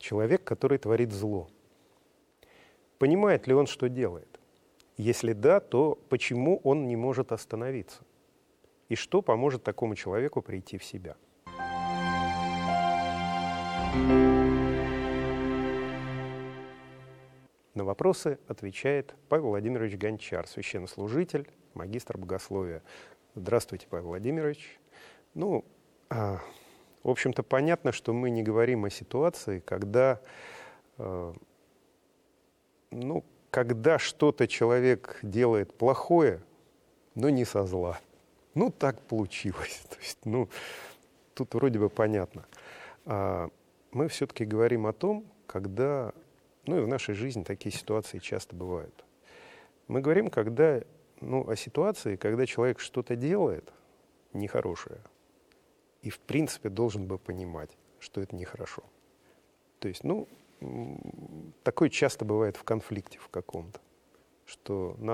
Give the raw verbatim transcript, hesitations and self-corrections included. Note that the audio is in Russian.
человек, который творит зло. Понимает ли он, что делает? Если да, то почему он не может остановиться? И что поможет такому человеку прийти в себя? На вопросы отвечает Павел Владимирович Гончар, священнослужитель, магистр богословия. Здравствуйте, Павел Владимирович. Ну, а, в общем-то, понятно, что мы не говорим о ситуации, когда, э, ну, когда что-то человек делает плохое, но не со зла. Ну, так получилось. То есть, ну, тут вроде бы понятно. А мы все-таки говорим о том, когда, ну, и в нашей жизни такие ситуации часто бывают. Мы говорим, когда, ну, о ситуации, когда человек что-то делает нехорошее, и, в принципе, должен бы понимать, что это нехорошо. То есть, ну, такое часто бывает в конфликте в каком-то, что надо